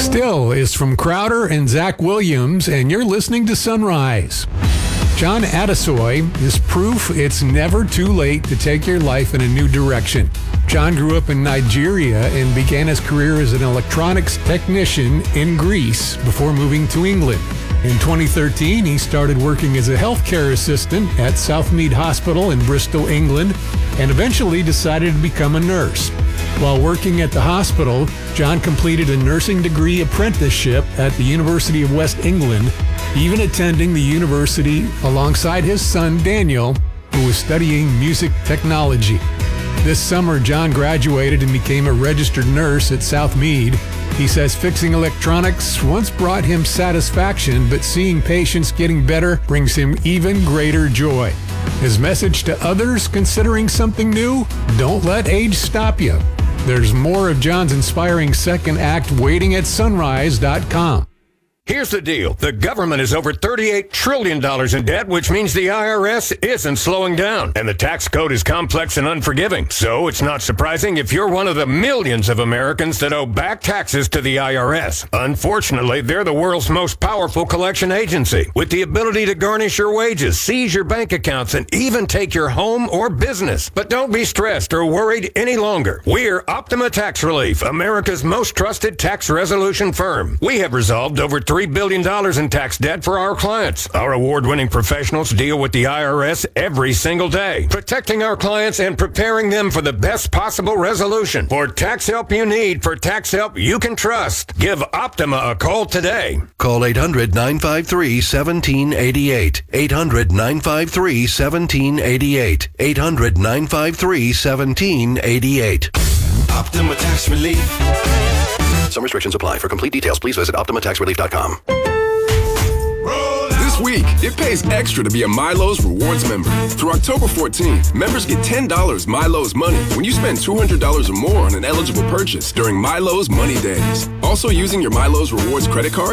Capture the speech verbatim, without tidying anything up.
Still is from Crowder and Zach Williams, and you're listening to Sunrise. John Adesoy is proof it's never too late to take your life in a new direction. John grew up in Nigeria and began his career as an electronics technician in Greece before moving to England. In twenty thirteen, he started working as a healthcare assistant at Southmead Hospital in Bristol, England, and eventually decided to become a nurse. While working at the hospital, John completed a nursing degree apprenticeship at the University of West England, even attending the university alongside his son Daniel, who was studying music technology. This summer, John graduated and became a registered nurse at Southmead. He says fixing electronics once brought him satisfaction, but seeing patients getting better brings him even greater joy. His message to others considering something new: don't let age stop you. There's more of John's inspiring second act waiting at sunrise dot com. Here's the deal. The government is over thirty-eight trillion dollars in debt, which means the I R S isn't slowing down. And the tax code is complex and unforgiving. So it's not surprising if you're one of the millions of Americans that owe back taxes to the I R S. Unfortunately, they're the world's most powerful collection agency, with the ability to garnish your wages, seize your bank accounts, and even take your home or business. But don't be stressed or worried any longer. We're Optima Tax Relief, America's most trusted tax resolution firm. We have resolved over three billion dollars in tax debt for our clients. Our award-winning professionals deal with the I R S every single day, protecting our clients and preparing them for the best possible resolution. For tax help you need, for tax help you can trust, give Optima a call today. Call eight hundred, nine five three, one seven eight eight. eight hundred, nine five three, one seven eight eight. eight hundred, nine five three, one seven eight eight. Optima Tax Relief. Some restrictions apply. For complete details, please visit optima tax relief dot com. This week, it pays extra to be a Milo's Rewards member. Through October fourteenth, members get ten dollars Milo's Money when you spend two hundred dollars or more on an eligible purchase during Milo's Money Days. Also, using your Milo's Rewards credit card